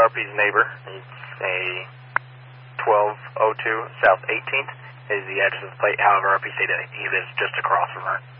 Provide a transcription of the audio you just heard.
RP's neighbor. It's a 1202 South 18th is the address of the plate. However, RP stated he lives just across from her.